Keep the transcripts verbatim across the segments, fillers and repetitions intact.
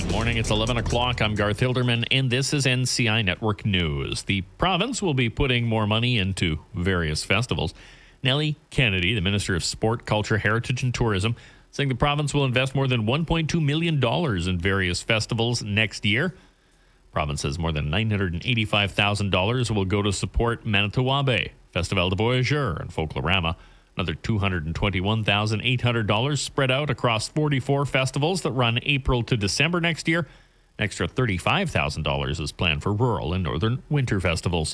morning. It's eleven o'clock. I'm Garth Hilderman, and this is N C I Network News. The province will be putting more money into various festivals. Nellie Kennedy, the Minister of Sport, Culture, Heritage and Tourism, saying the province will invest more than one point two million dollars in various festivals next year. The province says more than nine hundred eighty-five thousand dollars will go to support Manitowabe, Festival de Voyageurs, and Folklorama. Another two hundred twenty-one thousand eight hundred dollars spread out across forty-four festivals that run April to December next year. An extra thirty-five thousand dollars is planned for rural and northern winter festivals.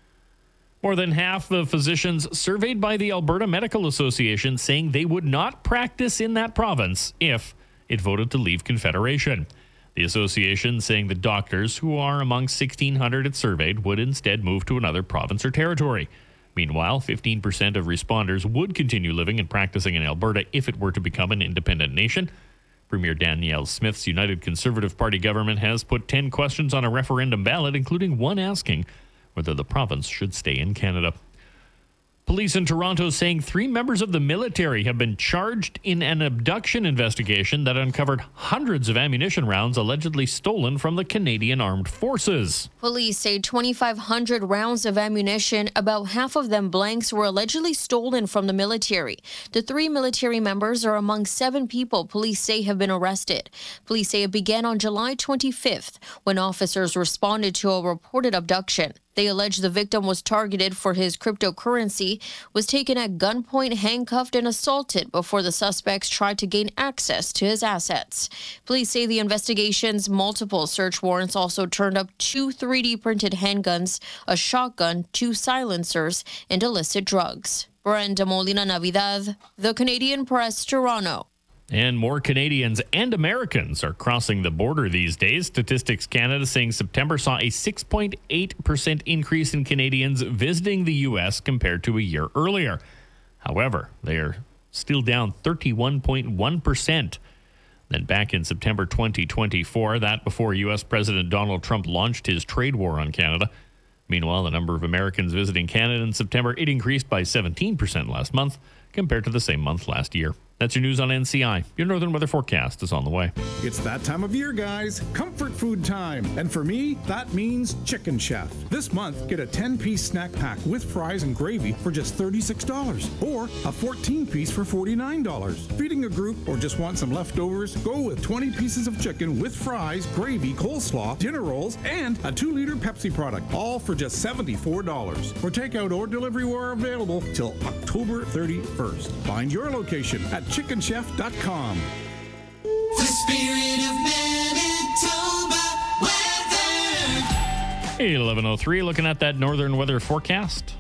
More than half the physicians surveyed by the Alberta Medical Association saying they would not practice in that province if it voted to leave Confederation. The association saying the doctors, who are among sixteen hundred it surveyed, would instead move to another province or territory. Meanwhile, fifteen percent of responders would continue living and practicing in Alberta if it were to become an independent nation. Premier Danielle Smith's United Conservative Party government has put ten questions on a referendum ballot, including one asking whether the province should stay in Canada. Police in Toronto saying three members of the military have been charged in an abduction investigation that uncovered hundreds of ammunition rounds allegedly stolen from the Canadian Armed Forces. Police say twenty-five hundred rounds of ammunition, about half of them blanks, were allegedly stolen from the military. The three military members are among seven people police say have been arrested. Police say it began on July twenty-fifth when officers responded to a reported abduction. They allege the victim was targeted for his cryptocurrency, was taken at gunpoint, handcuffed, and assaulted before the suspects tried to gain access to his assets. Police say the investigation's multiple search warrants also turned up two three D printed handguns, a shotgun, two silencers, and illicit drugs. Brenda Molina Navidad, The Canadian Press, Toronto. And more Canadians and Americans are crossing the border these days. Statistics Canada saying September saw a six point eight percent increase in Canadians visiting the U S compared to a year earlier. However, they are still down thirty-one point one percent. Then back in September twenty twenty-four, that before U S President Donald Trump launched his trade war on Canada. Meanwhile, the number of Americans visiting Canada in September, it increased by seventeen percent last month compared to the same month last year. That's your news on N C I. Your Northern Weather Forecast is on the way. It's that time of year, guys. Comfort food time. And for me, that means Chicken Chef. This month, get a ten-piece snack pack with fries and gravy for just thirty-six dollars. Or a fourteen-piece for forty-nine dollars. Feeding a group or just want some leftovers? Go with twenty pieces of chicken with fries, gravy, coleslaw, dinner rolls, and a two-liter Pepsi product. All for just seventy-four dollars. For takeout or delivery, we're available till October thirty-first. Find your location at chicken chef dot com. The spirit of Manitoba weather. eleven oh three, looking at that northern weather forecast.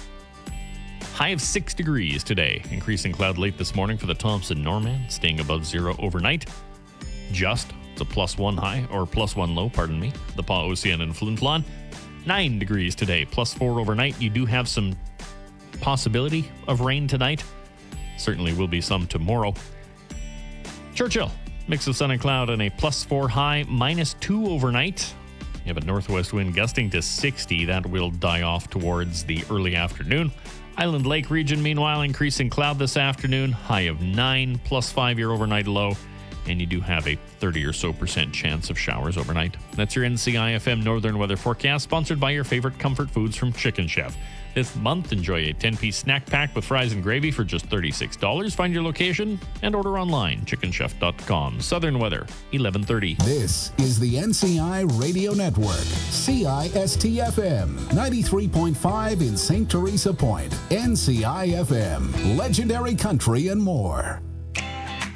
High of six degrees today. Increasing cloud late this morning for the Thompson Norman, staying above zero overnight. Just, it's a plus one high, or plus one low, pardon me. The Pa Ocean and Flin Flon. Nine degrees today, plus four overnight. You do have some possibility of rain tonight. Certainly will be some tomorrow. Churchill, mix of sun and cloud and a plus four high, minus two overnight. You have a northwest wind gusting to sixty. That will die off towards the early afternoon. Island Lake region, meanwhile, increasing cloud this afternoon. High of nine, plus five your overnight low. And you do have a thirty or so percent chance of showers overnight. That's your N C I F M Northern Weather Forecast, sponsored by your favorite comfort foods from Chicken Chef. This month, enjoy a ten-piece snack pack with fries and gravy for just thirty-six dollars. Find your location and order online, chicken chef dot com. Southern Weather, eleven thirty. This is the N C I Radio Network, C I S T F M, ninety-three point five in Saint Teresa Point, N C I F M, legendary country and more.